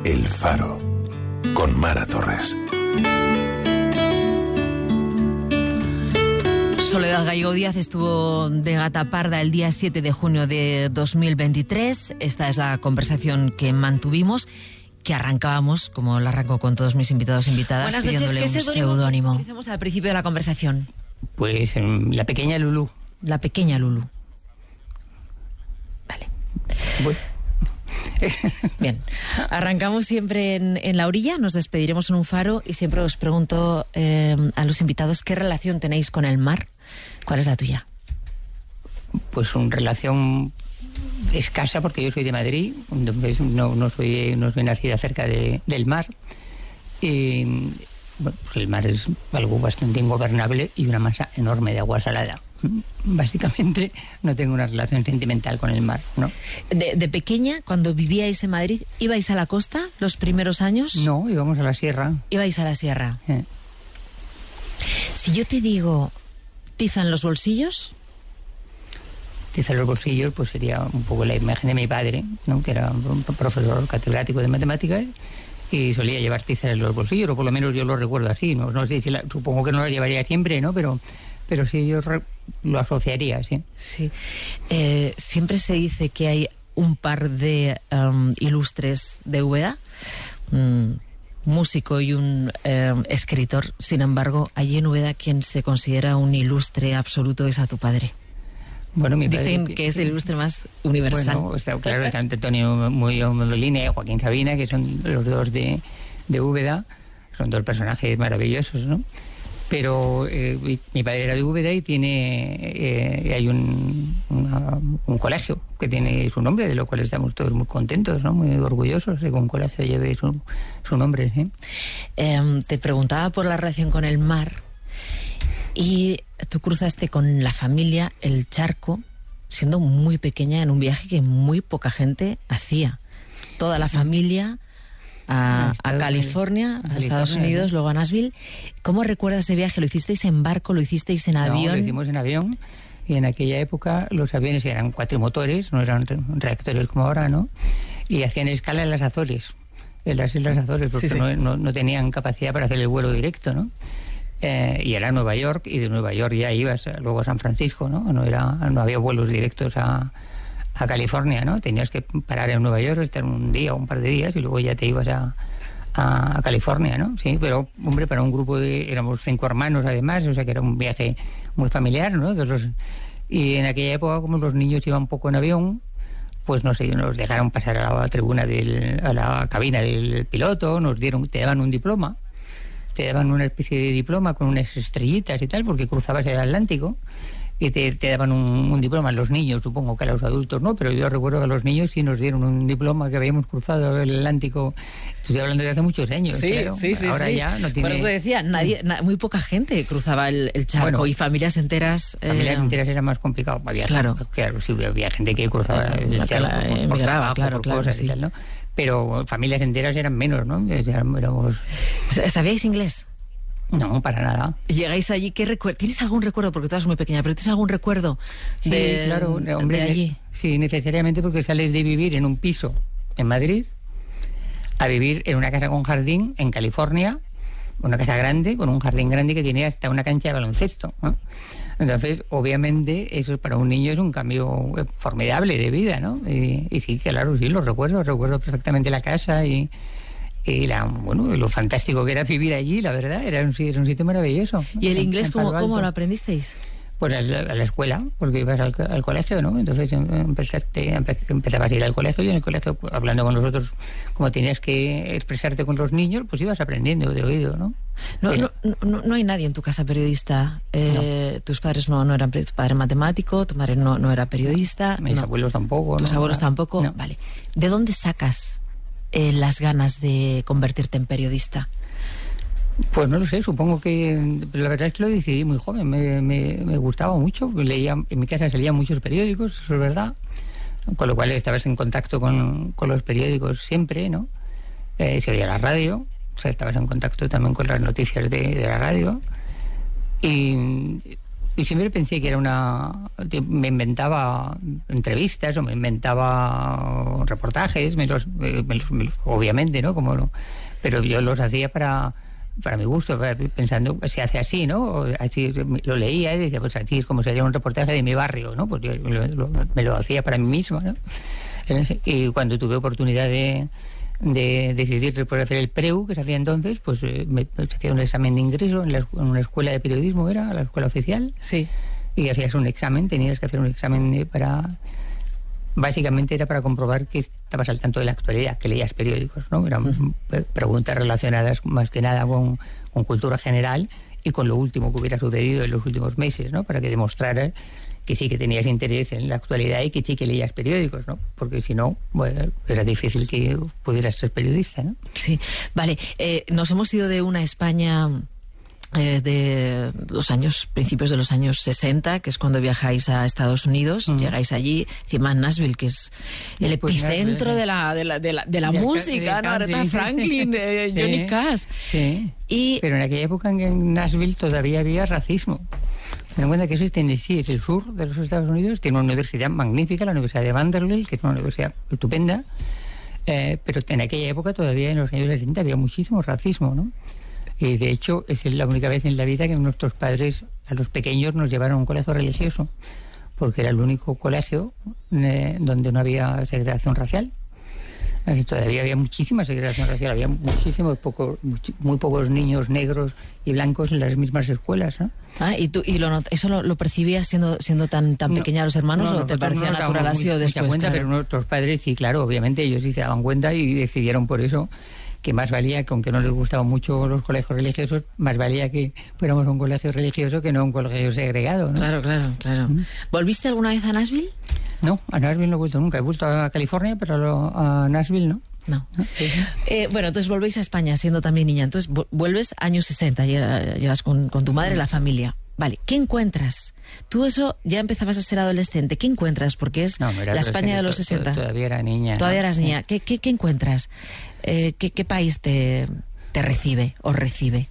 El Faro, con Mara Torres. Soledad Gallego Díaz estuvo de gata parda el día 7 de junio de 2023. Esta es la conversación que mantuvimos, que arrancábamos, como la arranco con todos mis invitados e invitadas, Buenas pidiéndole noches. un seudónimo. Empecemos al principio de la conversación. Pues la pequeña Lulú. La pequeña Lulú. Vale. Bueno. Bien, arrancamos siempre en la orilla, nos despediremos en un faro y siempre os pregunto a los invitados qué relación tenéis con el mar. ¿Cuál es la tuya? Pues una relación escasa, porque yo soy de Madrid, no soy nacida cerca del mar. Y bueno, pues el mar es algo bastante ingobernable y una masa enorme de agua salada. Básicamente no tengo una relación sentimental con el mar, ¿no? De pequeña, cuando vivíais en Madrid, ¿ibais a la costa los primeros años? No, íbamos a la sierra. Ibais a la sierra. Si yo te digo tiza en los bolsillos... Tiza en los bolsillos, pues sería un poco la imagen de mi padre, ¿no? Que era un profesor catedrático de matemáticas y solía llevar tizas en los bolsillos, o por lo menos yo lo recuerdo así. No sé si supongo que no la llevaría siempre, ¿no? Pero sí, yo lo asociaría, sí. Sí. Siempre se dice que hay un par de ilustres de Úbeda, un músico y un escritor. Sin embargo, allí en Úbeda quien se considera un ilustre absoluto es a tu padre. Bueno, mi padre, dicen que es el ilustre más universal. Bueno, está claro, está Antonio Molina y Joaquín Sabina, que son los dos de Úbeda. Son dos personajes maravillosos, ¿no? Pero mi padre era de Úbeda y hay un colegio que tiene su nombre, de lo cual estamos todos muy contentos, ¿no? Muy orgullosos de que un colegio lleve su nombre, ¿sí? Te preguntaba por la relación con el mar y tú cruzaste con la familia el charco siendo muy pequeña en un viaje que muy poca gente hacía. Toda la familia... a California, a Estados Unidos, luego a Nashville. ¿Cómo recuerdas ese viaje? ¿Lo hicisteis en barco? ¿Lo hicisteis en avión? No, lo hicimos en avión. Y en aquella época los aviones eran cuatrimotores, no eran reactores como ahora, ¿no? Y hacían escala en las Azores, en las Islas Azores, porque sí. No tenían capacidad para hacer el vuelo directo, ¿no? Y era Nueva York, y de Nueva York ya ibas luego a San Francisco, ¿no? No había vuelos directos a California, ¿no? Tenías que parar en Nueva York, estar un día o un par de días y luego ya te ibas a California, ¿no? Sí, pero, hombre, para un grupo éramos 5 hermanos además, o sea que era un viaje muy familiar, ¿no? Y en aquella época, como los niños iban poco en avión, pues no sé, nos dejaron pasar a la tribuna a la cabina del piloto, te daban un diploma, te daban una especie de diploma con unas estrellitas y tal, porque cruzabas el Atlántico. Y te daban un diploma a los niños, supongo que a los adultos no, pero yo recuerdo que a los niños sí nos dieron un diploma que habíamos cruzado el Atlántico. Estoy hablando de hace muchos años, sí, claro. Sí, ahora ya no tiene... Por eso decía, muy poca gente cruzaba el charco, bueno, y familias enteras... Familias enteras era más complicado. Claro, sí, había gente que cruzaba el charco por trabajo, claro, cosas sí. Y tal, ¿no? Pero familias enteras eran menos, ¿no? ¿Sabíais inglés? No, para nada. Llegáis allí, ¿tienes algún recuerdo? Porque tú eras muy pequeña, pero ¿tienes algún recuerdo de allí? Sí, necesariamente, porque sales de vivir en un piso en Madrid a vivir en una casa con jardín en California, una casa grande, con un jardín grande que tenía hasta una cancha de baloncesto, ¿no? Entonces, obviamente, eso para un niño es un cambio formidable de vida, ¿no? Y sí, claro, sí, lo recuerdo perfectamente la casa y lo fantástico que era vivir allí, la verdad, era un sitio maravilloso. ¿Y el inglés cómo lo aprendisteis? Pues a la escuela, porque ibas al colegio, ¿no? Entonces empezabas a ir al colegio y en el colegio, hablando con los otros, como tenías que expresarte con los niños, pues ibas aprendiendo de oído, ¿no? No hay nadie en tu casa periodista. No. Tus padres no eran, tu padre matemático, tu madre no era periodista. Mis abuelos tampoco. Tus abuelos tampoco. No. Vale. ¿De dónde sacas las ganas de convertirte en periodista? Pues no lo sé, supongo que... La verdad es que lo decidí muy joven, me gustaba mucho, en mi casa salían muchos periódicos, eso es verdad, con lo cual estabas en contacto con los periódicos siempre, ¿no? Se oía la radio, o sea, estabas en contacto también con las noticias de la radio, y Y siempre pensé que me inventaba entrevistas o me inventaba reportajes, obviamente, ¿no? Pero yo los hacía para mi gusto, pensando, se hace así, ¿no? Así lo leía y decía, pues así es como sería un reportaje de mi barrio, ¿no? Pues yo me lo hacía para mí mismo, ¿no? Y cuando tuve oportunidad de decidir después de hacer el PREU, que se hacía entonces, pues se hacía un examen de ingreso en una escuela de periodismo, era la escuela oficial. Sí. Y hacías un examen, tenías que hacer un examen básicamente era para comprobar que estabas al tanto de la actualidad, que leías periódicos, ¿no? Eran preguntas relacionadas más que nada con cultura general y con lo último que hubiera sucedido en los últimos meses, ¿no? Para que demostraras que sí que tenías interés en la actualidad y que sí que leías periódicos, ¿no? Porque si no, bueno, era difícil que pudieras ser periodista, ¿no? Sí, vale. Nos hemos ido de una España de principios de los años 60, que es cuando viajáis a Estados Unidos, llegáis allí, encima en Nashville, que es el epicentro de la música, ¿no? Aretha Franklin, Johnny Cash. Sí. Pero en aquella época en Nashville todavía había racismo. Ten en cuenta que eso es Tennessee, es el sur de los Estados Unidos, tiene una universidad magnífica, la Universidad de Vanderbilt, que es una universidad estupenda, pero en aquella época todavía en los años 60 había muchísimo racismo, ¿no? Y de hecho es la única vez en la vida que nuestros padres a los pequeños nos llevaron a un colegio religioso, porque era el único colegio donde no había segregación racial. Así, todavía había muchísima segregación racial, había muy pocos niños negros y blancos en las mismas escuelas, ¿no? ¿Y eso lo percibías siendo tan pequeña los hermanos o te parecía natural así o después? Cuenta, claro. Pero nuestros padres sí, claro, obviamente ellos sí se daban cuenta y decidieron por eso que más valía, que aunque no les gustaban mucho los colegios religiosos, más valía que fuéramos a un colegio religioso que no a un colegio segregado, ¿no? Claro. ¿Volviste alguna vez a Nashville? No, a Nashville no he vuelto nunca. He vuelto a California, pero a Nashville no. No. Bueno, entonces volvéis a España siendo también niña. Entonces vuelves años 60, llegas con tu madre, la familia. Vale, ¿qué encuentras? Tú eso ya empezabas a ser adolescente. ¿Qué encuentras? Porque es la España de los 60. Todavía era niña. Todavía eras niña. ¿Qué encuentras? ¿Qué país te recibe o recibe?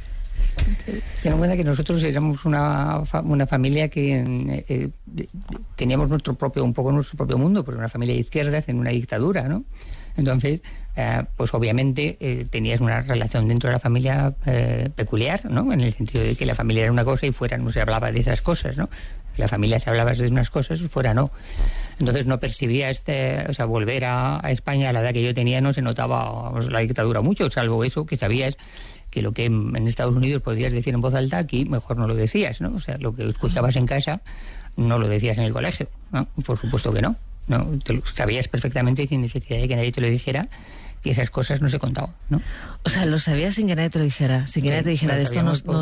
Ten en cuenta que nosotros éramos una familia que teníamos nuestro propio mundo, porque una familia de izquierdas en una dictadura, ¿no? Entonces, pues obviamente tenías una relación dentro de la familia peculiar, ¿no? En el sentido de que la familia era una cosa y fuera no se hablaba de esas cosas, ¿no? La familia se hablaba de unas cosas y fuera no. Entonces no percibía volver a España a la edad que yo tenía no se notaba la dictadura mucho, salvo eso que sabías que lo que en Estados Unidos podías decir en voz alta, aquí mejor no lo decías, ¿no? O sea, lo que escuchabas en casa no lo decías en el colegio, ¿no? Por supuesto que no. ¿No? Te lo sabías perfectamente sin necesidad de que nadie te lo dijera, que esas cosas no se contaban, ¿no? O sea, lo sabías sin que nadie te lo dijera, sin que nadie te dijera, de esto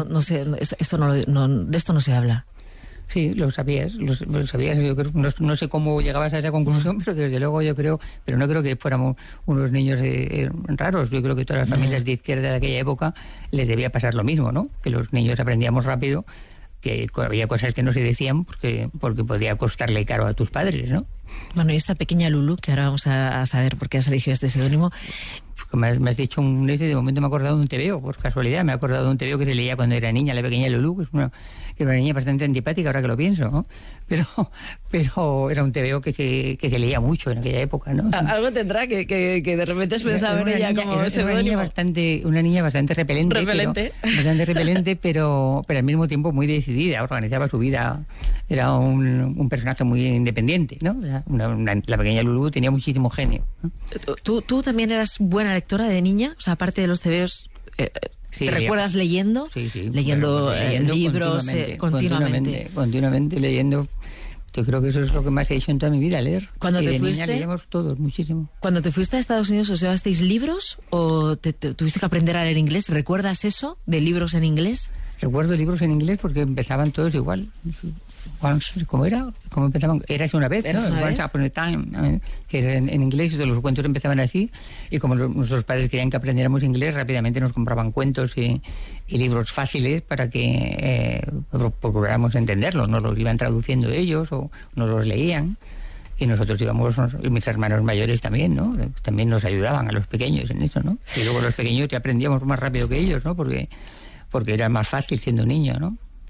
no se habla. Sí, lo sabías, yo creo, no sé cómo llegabas a esa conclusión, pero desde luego yo creo, pero no creo que fuéramos unos niños raros, yo creo que todas las familias de izquierda de aquella época les debía pasar lo mismo, ¿no? Que los niños aprendíamos rápido, que había cosas que no se decían porque podía costarle caro a tus padres, ¿no? Bueno, y esta pequeña Lulu, que ahora vamos a saber por qué has elegido este seudónimo. Me has dicho de momento me he acordado de un tebeo, por casualidad, me he acordado de un tebeo que se leía cuando era niña, la pequeña Lulu, que era una niña bastante antipática ahora que lo pienso, ¿no? Pero era un tebeo que se leía mucho en aquella época, ¿no? Algo tendrá que de repente has pensado en ella como seudónimo. Una niña bastante repelente. Bastante repelente, pero al mismo tiempo muy decidida, organizaba su vida, era un personaje muy independiente, ¿no? La pequeña Lulu tenía muchísimo genio, ¿no? ¿Tú también eras buena lectora de niña? O sea, aparte de los tebeos, sí, ¿te recuerdas leyendo? Sí. Leyendo libros continuamente leyendo. Yo creo que eso es lo que más he hecho en toda mi vida, leer. Cuando te fuiste, niña leíamos todos muchísimo. Cuando te fuiste a Estados Unidos, ¿os llevasteis libros o te tuviste que aprender a leer inglés? ¿Recuerdas eso de libros en inglés? Recuerdo libros en inglés porque empezaban todos igual. ¿Cómo era? ¿Cómo empezaban? Érase una vez, ¿no? Once Upon a Time, que era en inglés, los cuentos empezaban así, y como nuestros padres querían que aprendiéramos inglés, rápidamente nos compraban cuentos y libros fáciles para que procuráramos entenderlos. Nos los iban traduciendo ellos o nos los leían, y nosotros íbamos, y mis hermanos mayores también, ¿no? También nos ayudaban a los pequeños en eso, ¿no? Y luego los pequeños ya aprendíamos más rápido que ellos, ¿no? Porque era más fácil siendo niño, ¿no?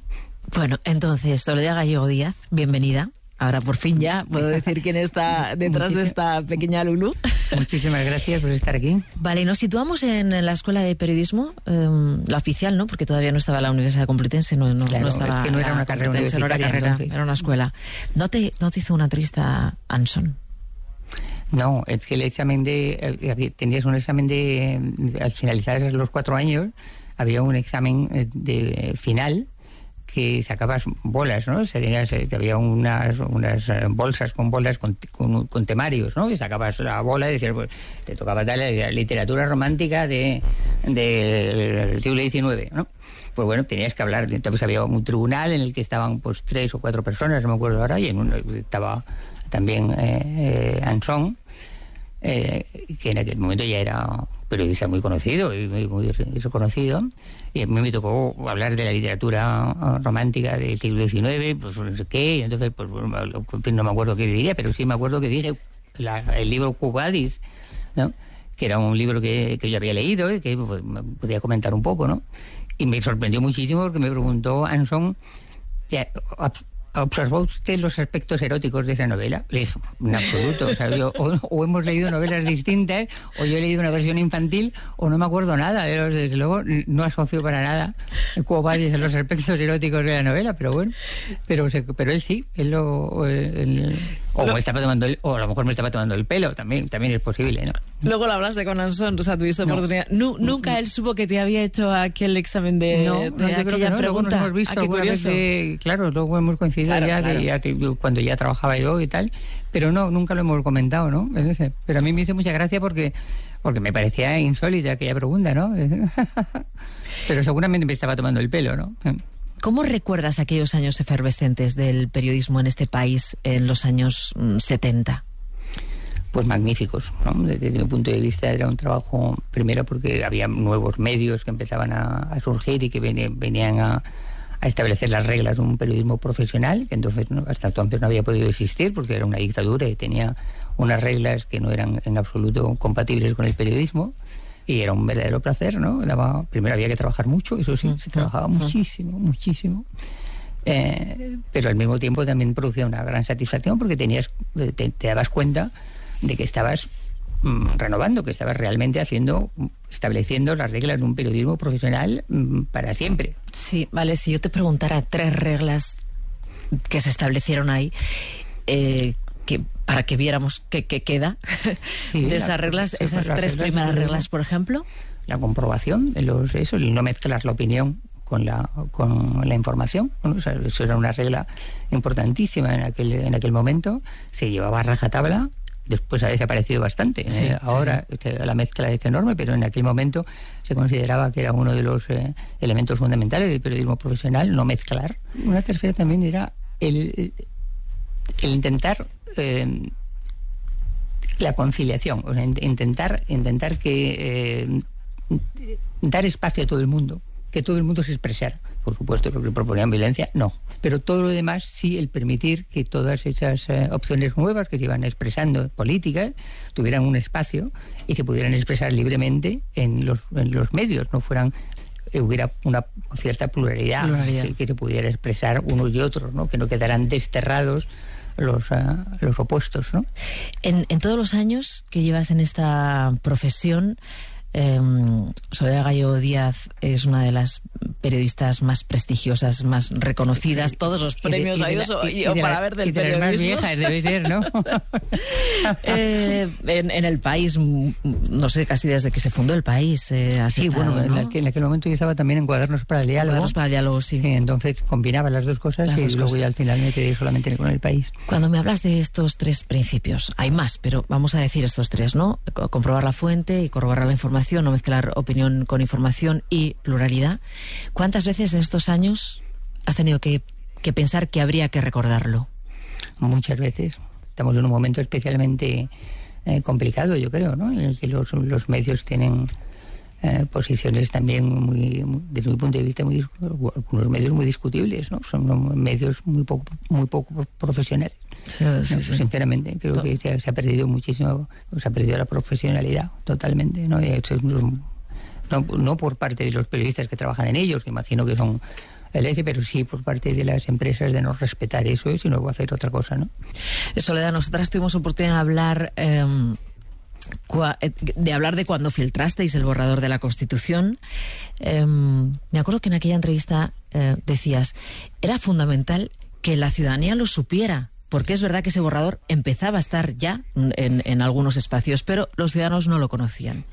Bueno, entonces, Soledad Gallego Díaz, bienvenida. Ahora por fin ya puedo decir quién está detrás de esta pequeña Lulú. Muchísimas gracias por estar aquí. Vale, nos situamos en la Escuela de Periodismo, la oficial, ¿no? Porque todavía no estaba la Universidad Complutense, no estaba. Es que no era una carrera universitaria, era una escuela. ¿No te hizo una entrevista Anson? No, es que el examen tenías un examen al finalizar los 4 años, había un examen de final que sacabas bolas, ¿no? Había unas bolsas con temarios, ¿no? Y sacabas la bola y decías, pues, te tocaba dar la literatura romántica del siglo XIX, ¿no? Pues bueno, tenías que hablar. Entonces había un tribunal en el que estaban pues 3 o 4 personas, no me acuerdo ahora, y en uno estaba también Anson, que en aquel momento ya era periodista muy conocido y muy reconocido, y a mí me tocó hablar de la literatura romántica del siglo XIX, pues no sé qué, y entonces pues no me acuerdo qué diría, pero sí me acuerdo que dije el libro Quo Vadis, ¿no? Que era un libro que yo había leído y que pues, podía comentar un poco, ¿no? Y me sorprendió muchísimo porque me preguntó Anson, ¿observó usted los aspectos eróticos de esa novela? Le dije, en absoluto. O sea, o hemos leído novelas distintas, o yo he leído una versión infantil, o no me acuerdo nada. Desde luego, no asocio para nada Quo Vadis a los aspectos eróticos de la novela, pero bueno. Pero él sí, me estaba tomando o a lo mejor me estaba tomando el pelo, también es posible, ¿no? Luego lo hablaste con Anson, o sea, tuviste oportunidad. Nunca él supo que te había hecho aquel examen de aquella pregunta. Luego nos hemos visto alguna vez claro, luego hemos coincidido cuando ya trabajaba yo y tal, pero nunca lo hemos comentado, ¿no? Pero a mí me hizo mucha gracia porque me parecía insólita aquella pregunta, ¿no? Pero seguramente me estaba tomando el pelo, ¿no? ¿Cómo recuerdas aquellos años efervescentes del periodismo en este país en los años 70? Pues magníficos, ¿no? Desde mi punto de vista era un trabajo, primero porque había nuevos medios que empezaban a surgir y que venían a establecer las reglas de un periodismo profesional, que entonces hasta entonces no había podido existir porque era una dictadura y tenía unas reglas que no eran en absoluto compatibles con el periodismo, y era un verdadero placer, ¿no? Primero había que trabajar mucho, eso sí, se trabajaba muchísimo, pero al mismo tiempo también producía una gran satisfacción porque te dabas cuenta de que estabas renovando, que estabas realmente estableciendo las reglas de un periodismo profesional para siempre. Sí, vale, si yo te preguntara 3 reglas que se establecieron ahí, para que viéramos qué queda de esas reglas, esas 3 primeras reglas, por ejemplo. La comprobación, el no mezclar la opinión con la información, ¿no? O sea, eso era una regla importantísima en aquel momento, se llevaba a rajatabla. Después ha desaparecido bastante. Sí, ahora sí. La mezcla es enorme, pero en aquel momento se consideraba que era uno de los elementos fundamentales del periodismo profesional, no mezclar. Una tercera también era el intentar la conciliación, o sea, intentar que dar espacio a todo el mundo, que todo el mundo se expresara. Por supuesto, lo que proponían violencia, no. Pero todo lo demás, sí, el permitir que todas esas opciones nuevas que se iban expresando, políticas, tuvieran un espacio y se pudieran expresar libremente en los medios, hubiera una cierta pluralidad. Que se pudiera expresar unos y otros, ¿no? Que no quedaran desterrados los opuestos, ¿no? En todos los años que llevas en esta profesión, Soledad Gallego Díaz es una de las periodistas más prestigiosas, más reconocidas, todos los premios ha ido para ver del periodismo. Más viejas debe ser, ¿no? En el país, no sé, casi desde que se fundó el país. Sí, bueno, ¿no? en aquel momento yo estaba también en Cuadernos para el Diálogo. Cuadernos para el Diálogo, sí. Entonces combinaba las dos cosas luego ya al final me quedé solamente con el país. Cuando me hablas de estos 3 principios, hay más, pero vamos a decir estos 3, ¿no? Comprobar la fuente y corroborar la información, no mezclar opinión con información y pluralidad. ¿Cuántas veces en estos años has tenido que pensar que habría que recordarlo? Muchas veces. Estamos en un momento especialmente complicado, yo creo, ¿no? En el que los medios tienen posiciones también desde mi punto de vista, algunos medios muy discutibles, ¿no? Son medios muy poco profesionales. Sí. Sinceramente, creo que se ha perdido muchísimo, se ha perdido la profesionalidad totalmente, ¿no? No por parte de los periodistas que trabajan en ellos, que imagino que son pero sí por parte de las empresas de no respetar eso y luego hacer otra cosa, ¿no? Soledad, nosotras tuvimos oportunidad de hablar de cuando filtrasteis el borrador de la Constitución. Me acuerdo que en aquella entrevista decías, era fundamental que la ciudadanía lo supiera, porque es verdad que ese borrador empezaba a estar ya en algunos espacios, pero los ciudadanos no lo conocían.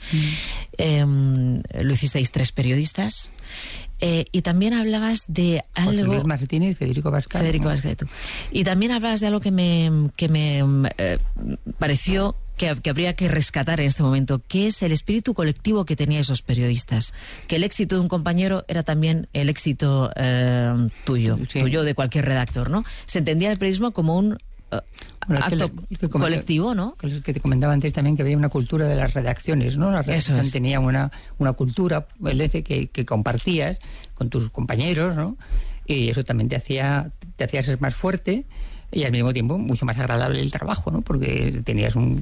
Lo hicisteis 3 periodistas. Y también hablabas de algo... José Luis Martínez y Federico Pascal. Y también hablabas de algo que me pareció que habría que rescatar en este momento, que es el espíritu colectivo que tenían esos periodistas. Que el éxito de un compañero era también el éxito tuyo, sí. tuyo de cualquier redactor, ¿no? Se entendía el periodismo como un acto colectivo, ¿no? Que te comentaba antes también que había una cultura de las redacciones, ¿no? La redacción tenía una cultura que compartías con tus compañeros, ¿no? Y eso también te hacía ser más fuerte y al mismo tiempo mucho más agradable el trabajo, ¿no? Porque tenías un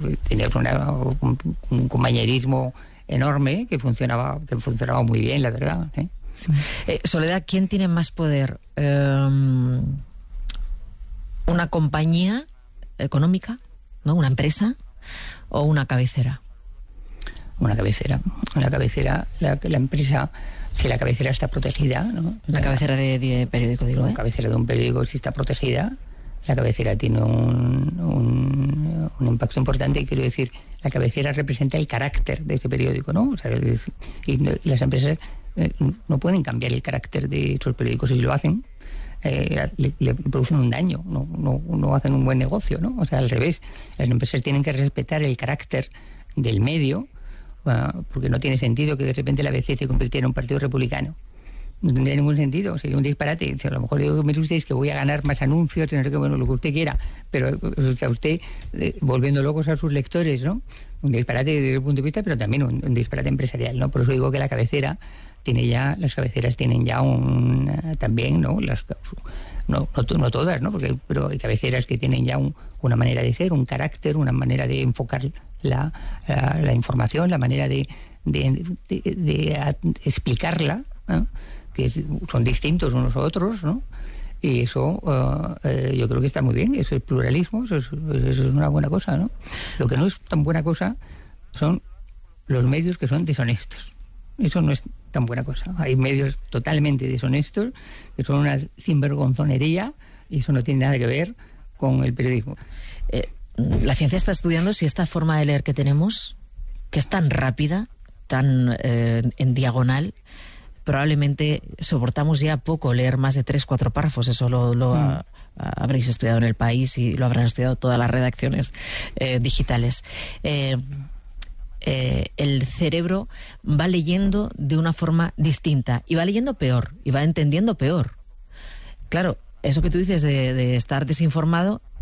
compañerismo enorme que funcionaba muy bien, la verdad, ¿eh? Soledad, ¿quién tiene más poder? ¿Una compañía económica, ¿no? ¿Una empresa o una cabecera? Una cabecera. La empresa, si la cabecera está protegida, ¿no? La cabecera de periódico, digo, La cabecera de un periódico, si está protegida, la cabecera tiene un impacto importante. Quiero decir, la cabecera representa el carácter de ese periódico, ¿no? O sea, y las empresas no pueden cambiar el carácter de sus periódicos. Si lo hacen, le producen un daño, no hacen un buen negocio, ¿no? O sea, al revés, las empresas tienen que respetar el carácter del medio, porque no tiene sentido que de repente la ABC se convirtiera en un partido republicano. No tendría ningún sentido, sería un disparate. A lo mejor digo, mire usted, es que voy a ganar más anuncios, no sé qué, bueno, lo que usted quiera, pero a usted, volviendo locos a sus lectores, ¿no? Un disparate desde el punto de vista, pero también un disparate empresarial, ¿no? Por eso digo que las cabeceras tienen ya también, ¿no? No todas, ¿no? Pero hay cabeceras que tienen ya una manera de ser, un carácter, una manera de enfocar la información, la manera de explicarla, ¿no? Que son distintos unos a otros, ¿no? Y eso yo creo que está muy bien. Eso es pluralismo, eso es una buena cosa, ¿no? Lo que no es tan buena cosa son los medios que son deshonestos. Eso no es tan buena cosa. Hay medios totalmente deshonestos que son una sinvergonzonería y eso no tiene nada que ver con el periodismo. La ciencia está estudiando si esta forma de leer que tenemos, que es tan rápida, tan en diagonal, probablemente soportamos ya poco leer más de 3-4 párrafos. Eso lo habréis estudiado en El País y lo habrán estudiado todas las redacciones digitales. El cerebro va leyendo de una forma distinta y va leyendo peor y va entendiendo peor. Claro, eso que tú dices de estar desinformado